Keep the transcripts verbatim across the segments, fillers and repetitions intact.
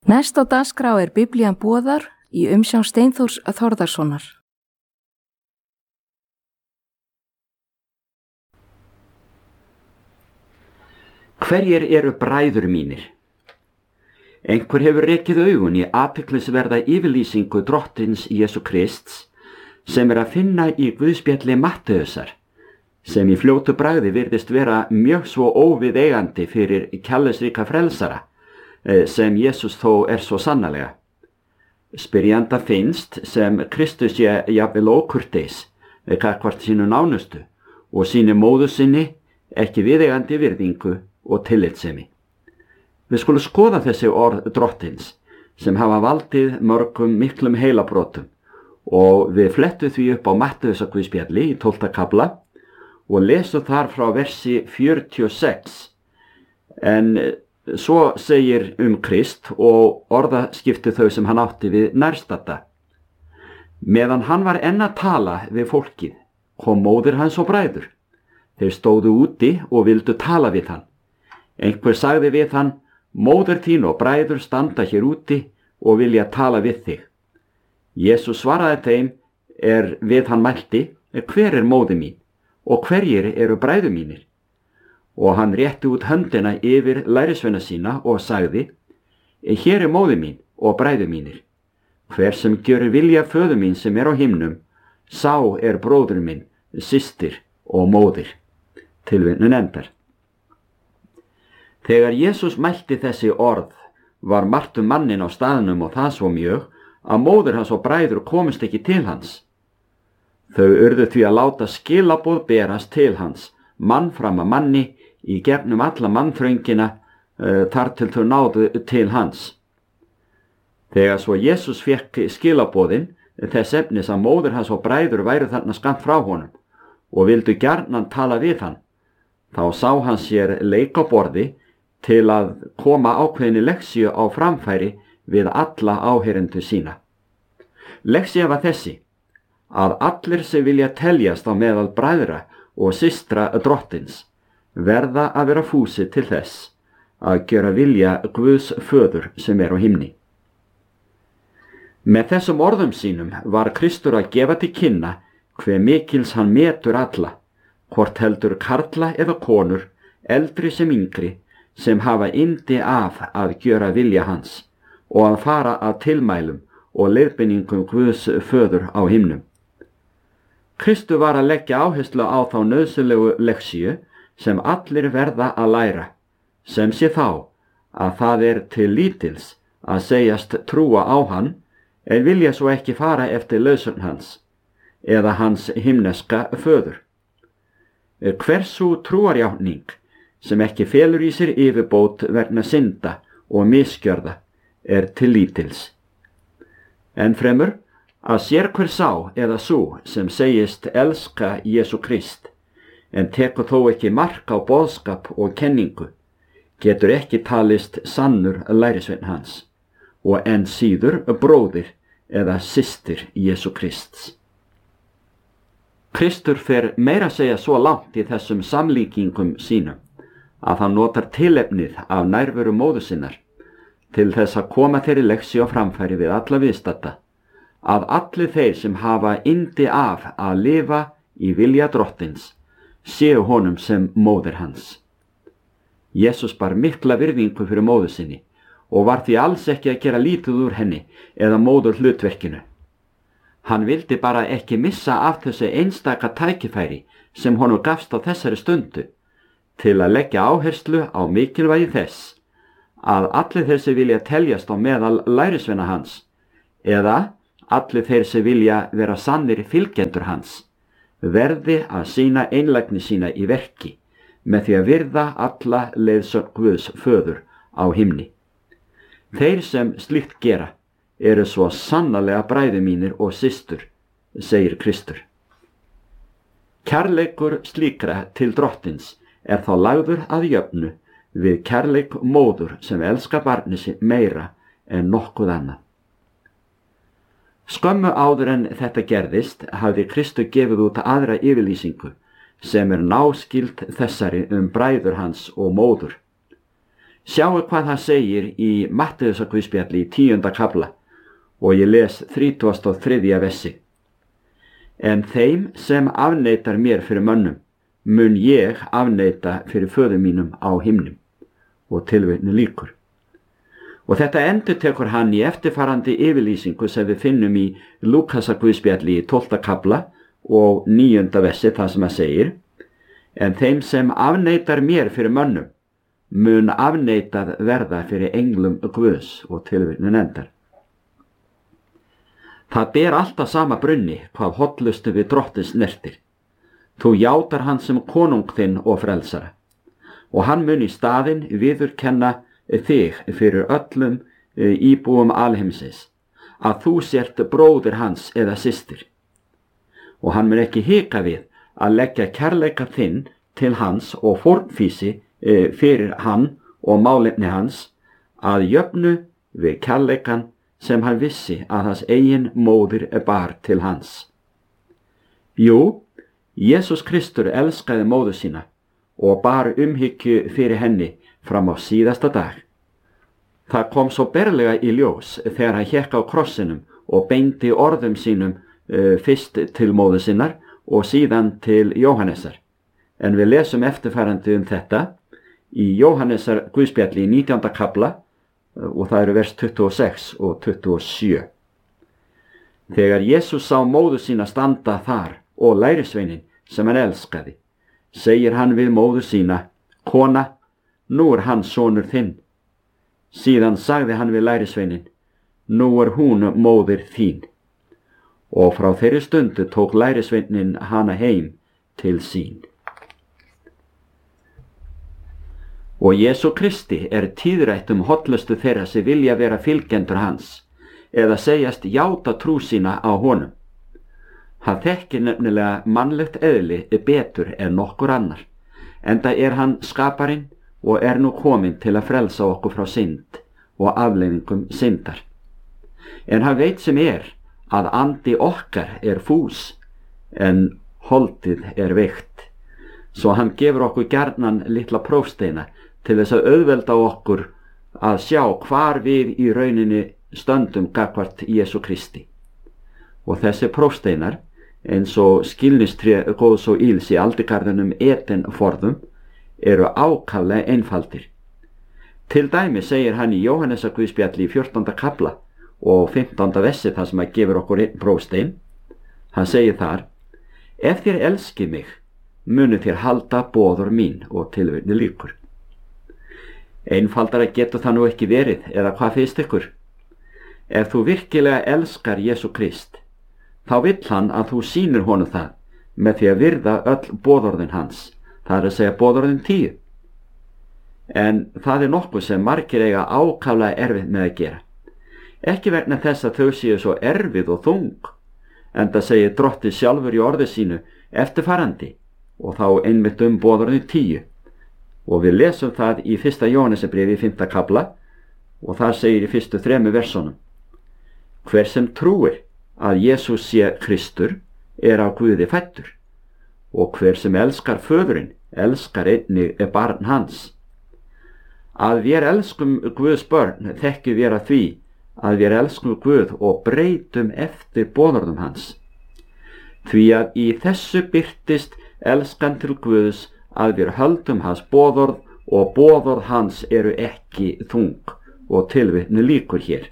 Næst á dagskrá er Biblían boðar í umsjón Steinþórs Þórðarsonar. Hverjir eru bræður mínir? Einhver hefur rekið augun í athyglisverða yfirlýsingu Drottins Jesú Krists sem er að finna í Guðspjalli Mattheusar, sem í fljótu bragði virðist vera mjög svo óviðeigandi fyrir kærleiksríka frelsara, sem Jesús þó er svo sannarlega. Spyrjanda finnst sem Kristus sé jafnvel ókurteis gagnvart sínu nánustu og síni móður sinni ekki viðeigandi virðingu og tillitssemi. Við skulum skoða þessi orð Drottins sem hafa valdið mörgum miklum heilabrotum og við flettum því upp á Mattheusar Guðspjalli í tólfta kafla og lesum þar frá versi fjörutíu og sex. En svo segir um Krist og orðaskipti þau sem hann átti við nærstadda. Meðan hann var enn að tala við fólkið, kom móðir hans og bræður. Þeir stóðu úti og vildu tala við hann. Einhver sagði við hann, móðir þín og bræður standa hér úti og vilja tala við þig. Jesús svaraði þeim, er við hann mælti, hver er móðir mín og hverjir eru bræður mínir? Og hann rétti út höndina yfir lærisveina sína og sagði, hér er móðir mín og bræður mínir. Hver sem gjörir vilja föður mín sem er á himnum, sá er bróður minn, systir og móðir. Tilvitnun endar. Þegar Jesús mælti þessi orð, var margt um manninn á staðnum og það svo mjög, að móðir hans og bræður komist ekki til hans. Þau urðu því að láta skilaboð berast til hans, mann fram að manni, í gegnum alla mannþröngina uh, þar til þau náðu til hans. Þegar svo Jesús fékk skilaboðin þess efnis að móðir hans og bræður væru þarna skammt frá honum og vildu gjarnan tala við hann, þá sá hann sér leik á borði til að koma ákveðinni leksíu á framfæri við alla áheyrendur sína. Leksía var þessi, að allir sem vilja teljast á meðal bræðra og systra Drottins verða að vera fúsir til þess að gera vilja Guðs föður sem er á himni. Með þessum orðum sínum var Kristur að gefa til kynna hve mikils hann metur alla, hvort heldur karla eða konur, eldri sem yngri, sem hafa yndi af að gera vilja hans og að fara að tilmælum og leiðbeiningum Guðs föður á himnum. Kristur var að leggja áherslu á þá nauðsynlegu leksíu sem allir verða að læra, sem sé þá að það er til lítils að segjast trúa á hann en vilja svo ekki fara eftir lausun hans eða hans himneska föður. Hversu trúarjátning sem ekki felur í sér yfirbót vegna synda og misgjörða er til lítils. En fremur að sér hver sá eða sú sem segist elska Jesú Krist, en tekur þó ekki mark á boðskap og kenningu, getur ekki talist sannur lærisveinn hans, og enn síður bróðir eða systir Jesú Krists. Kristur fer meira að segja svo langt í þessum samlíkingum sínum, að hann notar tilefnið af nærveru móður sinnar, til þess að koma þeirri leksíu á framfæri við alla viðstadda, að allir þeir sem hafa yndi af að lifa í vilja Drottins, séu honum sem móðir hans. Jesús bar mikla virðingu fyrir móður sinni og var því alls ekki að gera lítið úr henni eða móður hlutverkinu. Hann vildi bara ekki missa af þessu einstaka tækifæri sem honum gafst á þessari stundu til að leggja áherslu á mikilvægi þess að allir þeir sem vilja teljast á meðal lærisveina hans eða allir þeir sem vilja vera sannir fylgjendur hans verði að sýna einlægni sína í verki með því að virða alla leiðsögn Guðs föður á himni. Þeir sem slíkt gera eru svo sannarlega bræður mínir og systur, segir Kristur. Kærleikur slíkra til Drottins er þá lagður að jöfnu við kærleik móður sem elskar barnið sitt meira en nokkuð annað. Skömmu áður en þetta gerðist hafði Kristur gefið út aðra yfirlýsingu sem er náskyld þessari um bræður hans og móður. Sjáu hvað það segir í Matteusarguðspjalli í tíunda kafla og ég les þrítugasta og þriðja versi. En þeim sem afneitar mér fyrir mönnum, mun ég afneita fyrir föður mínum á himnum. Og tilvitni lýkur. Og þetta endurtekur hann í eftirfarandi yfirlýsingu sem við finnum í Lúkasarguðspjalli í tólfta kafla og níunda versi, það sem að segir: En þeim sem afneitar mér fyrir mönnum, mun afneitað verða fyrir englum Guðs, og tilvitnin endar. Það ber alltaf sama brunni hvað hollustu við drottins snertir. Þú játar hann sem konung þinn og frelsara, og hann mun í staðinn viðurkenna þig fyrir öllum íbúum alheimsins, að þú sért bróðir hans eða systir. Og hann mun ekki hika við að leggja kærleika þinn til hans og fórnfýsi fyrir hann og málefni hans, að jöfnu við kærleikan sem hann vissi að hans eigin móðir bar til hans. Jú, Jesús Kristur elskaði móður sína og bar umhyggju fyrir henni fram á síðasta dag. Það kom svo berlega í ljós þegar hann hékk á krossinum og beindi orðum sínum uh, fyrst til móður sinnar og síðan til Jóhannesar. En við lesum eftirfarandi um þetta í Jóhannesar Guðspjalli í nítjánda kafla og það eru vers tuttugu og sex og tuttugu og sjö. Þegar Jesús sá móður sína standa þar og lærisveinin sem hann elskaði, segir hann við móður sína: Kona, nú er hann sonur þinn. Síðan sagði hann við lærisveinin: Nú er hún móðir þín. Og frá þeirri stundu tók lærisveinin hana heim til sín. Og Jesú Kristi er tíðrætt um hollustu þeirra sem vilja vera fylgjendur hans, eða segjast játa trú sína á honum. Hann þekkir nefnilega mannlegt eðli betur en nokkur annar, enda er hann skaparinn og er nú kominn til að frelsa okkur frá synd og afleiðingum syndar. En hann veit sem er að andi okkar er fús, en holdið er veikt, svo hann gefur okkur gjarnan litla prófsteina til þess að auðvelda okkur að sjá hvar við í rauninni stöndum gagnvart Jesú Kristi. Og þessi prófsteinar, eins og skilningstré góðs og íls í aldigarðinum Eden forðum, eru ákaflega einfaldir. Til dæmi segir hann í Jóhannesar Guðspjalli í fjórtánda kafla og fimmtánda versi þar sem að gefur okkur einn prófstein. Hann segir þar: Ef þér elski mig, munu þér halda boður mín, og tilvitni lýkur. Einfaldara getur það nú ekki verið, eða hvað finnst ykkur? Ef þú virkilega elskar Jesú Krist, þá vill hann að þú sýnir honum það með því að virða öll boðorðin hans, það er að segja boðorðin tíu. En það er nokkuð sem margir eiga ákaflega erfitt með að gera. Ekki vegna þess að þau séu svo erfið og þung, enda segir Drottinn sjálfur í orði sínu eftirfarandi, og þá einmitt um boðorðin tíu. Og við lesum það í fyrsta Jóhannesarbréfi í fimmta kafla og það segir í fyrstu þremu versunum: Hver sem trúir að Jesús sé Kristur er á Guði fæddur, og hver sem elskar föðurinn elskar einnig barn hans. Að við elskum Guðs börn þekkjum við að því að við elskum Guð og breytum eftir boðorðum hans. Því að í þessu birtist elskan til Guðs, að við höldum hans boðorð, og boðorð hans eru ekki þung, og tilvitni lýkur hér.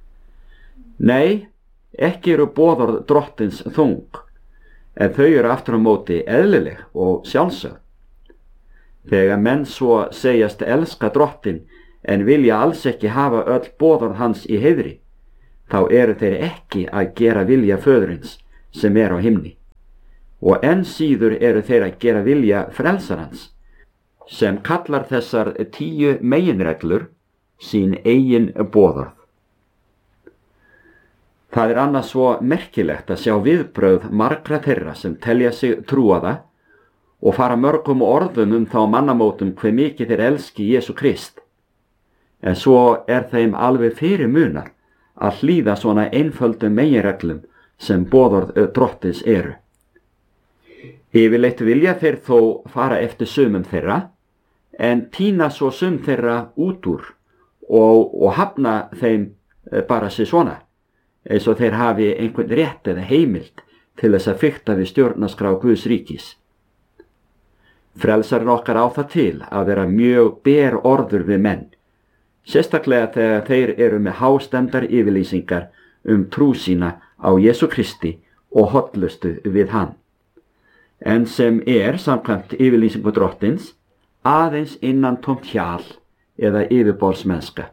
Nei, ekki eru boðorð drottins þung, en þau eru aftur á móti eðlileg og sjálfsögð. Þegar menn svo segjast elska drottin en vilja alls ekki hafa öll boðorð hans í heiðri, þá eru þeir ekki að gera vilja föðurins sem er á himni. Og enn síður eru þeir að gera vilja frelsarans, sem kallar þessar tíu meginreglur sín eigin boðorð. Það er annars svo merkilegt að sjá viðbrögð margra þeirra sem telja sig trúaða og fara mörgum orðum um þá mannamótum hve mikið þeir elski Jesú Krist. En svo er þeim alveg fyrir munað að hlýða svona einföldum meginreglum sem boðorð drottins eru. Yfirleitt vilja þeir þó fara eftir sumum þeirra, en tína svo sum þeirra út úr og, og hafna þeim bara sér svona, eins og þeir hafi einhvern rétt eða heimild til þess að fikta við stjórnarskrá Guðs ríkis. Frelsarinn okkar á það til að vera mjög ber orður við menn, sérstaklega þegar þeir eru með hástemmdar yfirlýsingar um trú sína á Jesú Kristi og hollustu við hann, en sem er samkvæmt yfirlýsingu Drottins aðeins innantómt hjal eða yfirborðsmennska.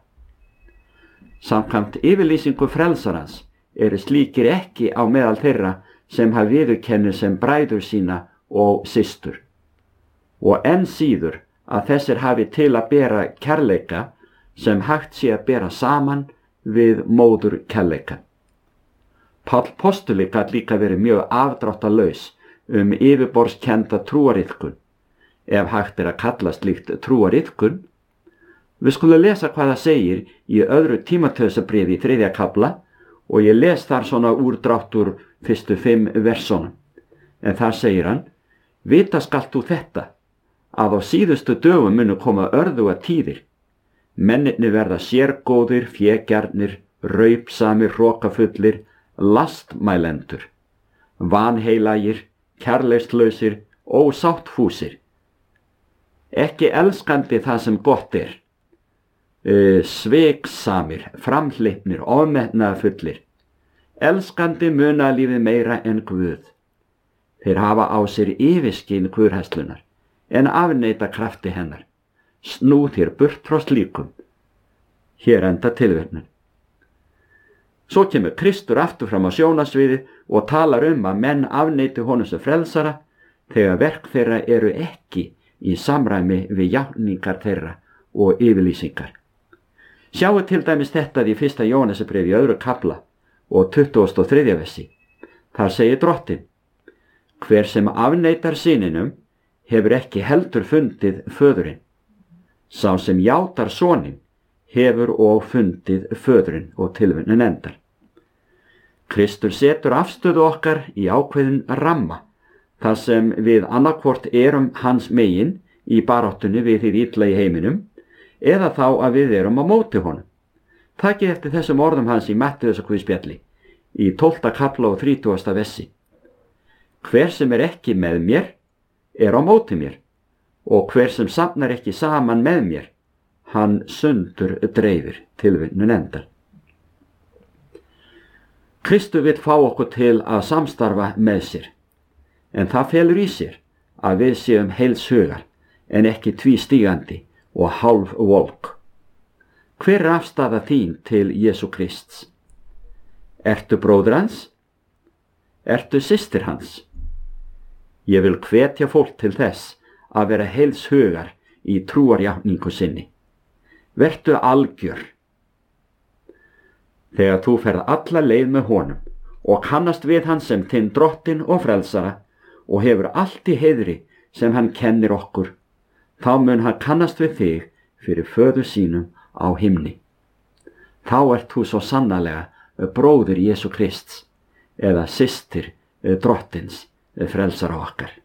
Samkvæmt yfirlýsingu frelsarans eru slíkir ekki á meðal þeirra sem hafa viðurkennir sem bræður sína og systur, og enn síður að þessir hafi til að bera kærleika sem hægt sé að bera saman við móður kærleika. Páll postuli gat líka verið mjög afdráttalaus um yfirborðskennda trúariðkun, ef hægt er að kalla slíkt trúariðkun. Við skulum lesa hvað það segir í öðru Tímóteusarbréfi í þriðja kafla og ég les þar svona úrdrátt úr fyrstu fimm versónum. En þar segir hann: Vita skalt þú þetta, að á síðustu dögum munu koma örðuga tíðir. Mennirnir verða sérgóðir, fégjarnir, raupsamir, hrokafullir, lastmælendur, vanheilagir, kærleikslausir, ósáttfúsir, ekki elskandi það sem gott er, Uh, sveiksamir, framhleypnir, ofmetnaðarfullir, elskandi munalífið meira en Guð. Þeir hafa á sér yfirskyn guðhræðslunnar, en afneita krafti hennar. Snú þér burt frá slíkum. Hér enda tilvitnun. Svo kemur Kristur aftur fram á sjónasviði og talar um að menn afneiti honum sem frelsara þegar verk þeirra eru ekki í samræmi við játningar þeirra og yfirlýsingar. Sjáu til dæmis þetta í fyrsta Jóhannesarbréfi í öðru kafla og tuttugasta og þriðja versi. Þar segir Drottinn: Hver sem afneitar syninum hefur ekki heldur fundið föðurinn. Sá sem játar soninn hefur og fundið föðurinn, og tilvitnun endar. Kristur setur afstöðu okkar í ákveðin ramma, þar sem við annarkvort erum hans megin í baráttunni við hið illa í heiminum, eða þá að við erum á móti honum. Takið eftir þessum orðum hans í Matteusarguðspjalli í tólfta kafla og þrítugasta versi. Hver sem er ekki með mér er á móti mér, og hver sem safnar ekki saman með mér, hann sundur dreifir, tilvitnun endar. Kristur vill fá okkur til að samstarfa með sér, en það felur í sér að við séum heils hugar en ekki tvístígandi og hálf volk. Hver er afstaða þín til Jesú Krists? Ertu bróðir hans? Ertu systir hans? Ég vil hvetja fólk til þess að vera heils hugar í trúarjátningu sinni. Vertu algjör. Þegar þú ferð alla leið með honum og kannast við hann sem þinn Drottinn og frelsara og hefur allt í heiðri sem hann kennir okkur, þá mun hann kannast við þig fyrir föður sínum á himni. Þá ert þú svo sannarlega bróðir Jesú Krists eða systir Drottins frelsara okkar.